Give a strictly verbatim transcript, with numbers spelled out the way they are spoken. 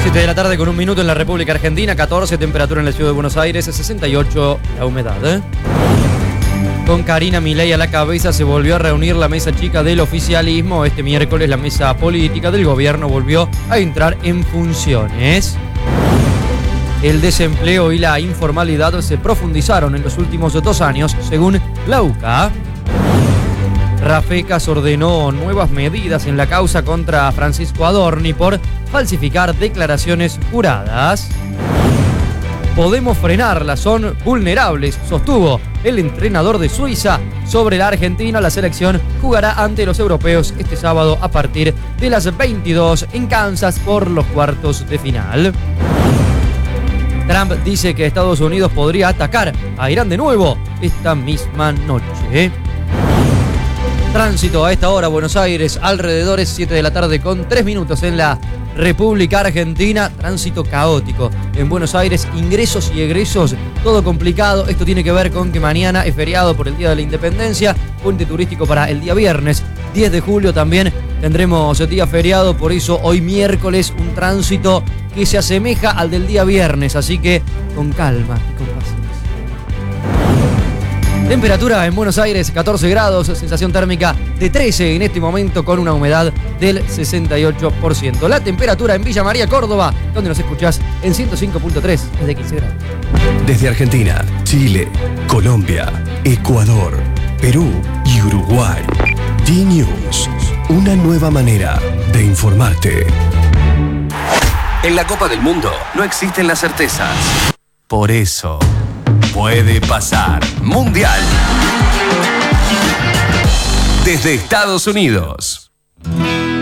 siete de la tarde con un minuto en la República Argentina, catorce, temperatura en la ciudad de Buenos Aires, sesenta y ocho la humedad. ¿eh? Con Karina Milei a la cabeza se volvió a reunir la mesa chica del oficialismo. Este miércoles la mesa política del gobierno volvió a entrar en funciones. El desempleo y la informalidad se profundizaron en los últimos dos años, según la U C A. Rafecas ordenó nuevas medidas en la causa contra Francisco Adorni por falsificar declaraciones juradas. Podemos frenarlas, son vulnerables, sostuvo el entrenador de Suiza. Sobre la Argentina, la selección jugará ante los europeos este sábado a partir de las veintidós en Kansas por los cuartos de final. Trump dice que Estados Unidos podría atacar a Irán de nuevo esta misma noche. Tránsito a esta hora, Buenos Aires, alrededores siete de la tarde con tres minutos en la República Argentina. Tránsito caótico en Buenos Aires, ingresos y egresos, todo complicado. Esto tiene que ver con que mañana es feriado por el Día de la Independencia, puente turístico para el día viernes, diez de julio también tendremos día feriado, por eso hoy miércoles un tránsito que se asemeja al del día viernes, así que con calma y con paciencia. Temperatura en Buenos Aires, catorce grados, sensación térmica de trece en este momento con una humedad del sesenta y ocho por ciento. La temperatura en Villa María, Córdoba, donde nos escuchás en ciento cinco punto tres, es de quince grados. Desde Argentina, Chile, Colombia, Ecuador, Perú y Uruguay. D-News, una nueva manera de informarte. En la Copa del Mundo no existen las certezas. Por eso, puede pasar. Mundial. Desde Estados Unidos.